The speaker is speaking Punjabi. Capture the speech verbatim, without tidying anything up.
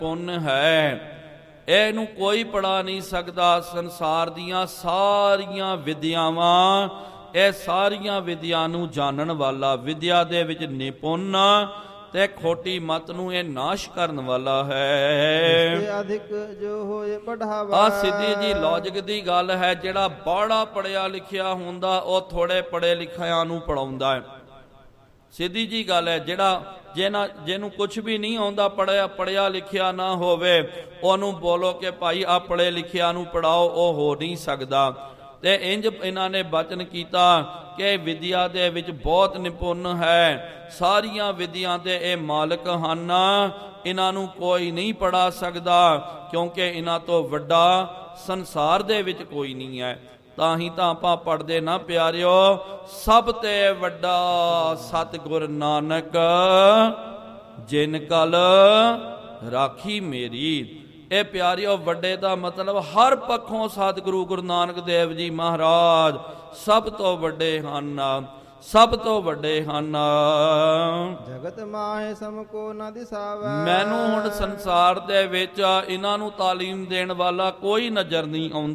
ਪੁੰਨ ਹੈ, ਇਹਨੂੰ ਕੋਈ ਪੜਾ ਨਹੀਂ ਸਕਦਾ। ਸੰਸਾਰ ਦੀਆਂ ਸਾਰੀਆਂ ਵਿਦਿਆਵਾਂ, ਇਹ ਸਾਰੀਆਂ ਵਿਦਿਆ ਨੂੰ ਜਾਣਨ ਵਾਲਾ, ਵਿਦਿਆ ਦੇ ਵਿੱਚ ਨਿਪੁੰਨ ਤੇ ਖੋਟੀ ਮਤ ਨੂੰ ਇਹ ਨਾਸ਼ ਕਰਨ ਵਾਲਾ ਹੈ। ਅਧਿਕ ਜੋ ਹੋਏ ਪੜਾਵਾ। ਆ ਸਿੱਧੀ ਜੀ ਲੌਜਿਕ ਦੀ ਗੱਲ ਹੈ। ਜਿਹੜਾ ਬਾਹਲਾ ਪੜਿਆ ਲਿਖਿਆ ਹੁੰਦਾ ਉਹ ਥੋੜੇ ਪੜੇ ਲਿਖਿਆਂ ਨੂੰ ਪੜਾਉਂਦਾ ਹੈ। ਸਿੱਧੀ ਜੀ ਗੱਲ ਹੈ। ਜਿਹੜਾ ਜਿਹਨਾਂ ਜਿਹਨੂੰ ਕੁਛ ਵੀ ਨਹੀਂ ਆਉਂਦਾ, ਪੜਿਆ ਪੜਿਆ ਲਿਖਿਆ ਨਾ ਹੋਵੇ, ਉਹਨੂੰ ਬੋਲੋ ਕਿ ਭਾਈ ਆ ਪੜੇ ਲਿਖਿਆ ਨੂੰ ਪੜਾਓ, ਉਹ ਹੋ ਨਹੀਂ ਸਕਦਾ। ਤੇ ਇੰਜ ਇਹਨਾਂ ਨੇ ਬਚਨ ਕੀਤਾ ਕਿ ਵਿਦਿਆ ਦੇ ਵਿੱਚ ਬਹੁਤ ਨਿਪੁੰਨ ਹੈ, ਸਾਰੀਆਂ ਵਿਦਿਆ ਦੇ ਇਹ ਮਾਲਕ ਹਨ, ਇਹਨਾਂ ਨੂੰ ਕੋਈ ਨਹੀਂ ਪੜਾ ਸਕਦਾ, ਕਿਉਂਕਿ ਇਹਨਾਂ ਤੋਂ ਵੱਡਾ ਸੰਸਾਰ ਦੇ ਵਿੱਚ ਕੋਈ ਨਹੀਂ ਹੈ। ਤਾਂ ਹੀ ਤਾਂ ਆਪਾਂ ਪੜ੍ਹਦੇ ਨਾ ਪਿਆਰਿਓ, ਸਭ ਤੇ ਵੱਡਾ ਸਤਿਗੁਰ ਨਾਨਕ ਜਿਨ ਕਲ ਰਾਖੀ ਮੇਰੀ। ਇਹ ਪਿਆਰਿਓ ਵੱਡੇ ਦਾ ਮਤਲਬ ਹਰ ਪੱਖੋਂ ਸਤਿਗੁਰੂ ਗੁਰੂ ਨਾਨਕ ਦੇਵ ਜੀ ਮਹਾਰਾਜ ਸਭ ਤੋਂ ਵੱਡੇ ਹਨ, ਸਭ ਤੋਂ ਵੱਡੇ ਹਨ। ਜਗਤ ਮਾਹੇ ਸਮ ਕੋ ਨ ਦਿਸਾਵੈ। ਮੈਨੂੰ ਹੁਣ ਸੰਸਾਰ ਦੇ ਵਿੱਚ ਇਹਨਾਂ ਨੂੰ ਤਾਲੀਮ ਦੇਣ ਵਾਲਾ ਕੋਈ ਨਜ਼ਰ ਨਹੀਂ ਆਉਂਦਾ।